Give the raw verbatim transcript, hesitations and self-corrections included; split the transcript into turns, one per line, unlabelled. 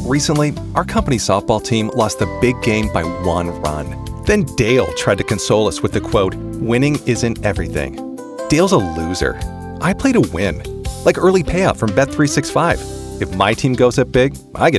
Recently, our company softball team lost the big game by one run. Then Dale tried to console us with the quote, "Winning isn't everything." Dale's a loser. I play to win, like early payout from Bet three sixty-five. If my team goes up big, I get